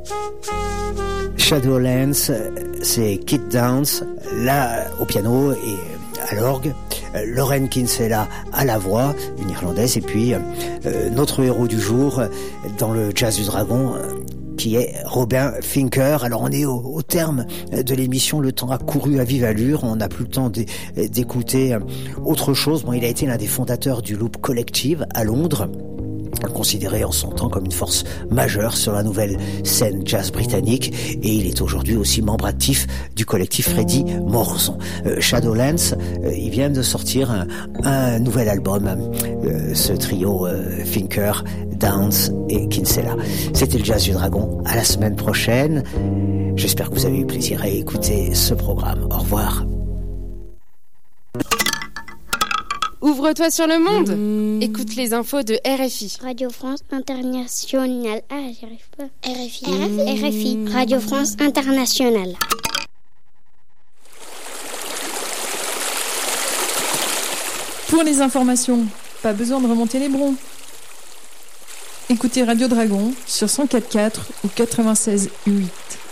Shadowlands, c'est Kit Downs, là au piano et à l'orgue, Lauren Kinsella à la voix, une Irlandaise, et puis notre héros du jour dans le Jazz du Dragon, qui est Robin Fincker. Alors on est au terme de l'émission, le temps a couru à vive allure, on n'a plus le temps d'écouter autre chose. Bon, il a été l'un des fondateurs du Loop Collective à Londres, considéré en son temps comme une force majeure sur la nouvelle scène jazz britannique, et il est aujourd'hui aussi membre actif du collectif Freddie Morrison. Shadowlands, ils viennent de sortir un nouvel album, ce trio Fincker, Downs et Kinsella. C'était le Jazz du Dragon, à la semaine prochaine. J'espère que vous avez eu plaisir à écouter ce programme. Au revoir. Ouvre-toi sur le monde. Écoute les infos de RFI. Radio France Internationale. Ah, j'y arrive pas. RFI. Radio France Internationale. Pour les informations, pas besoin de remonter les broncs. Écoutez Radio Dragon sur 104.4 ou 96.8.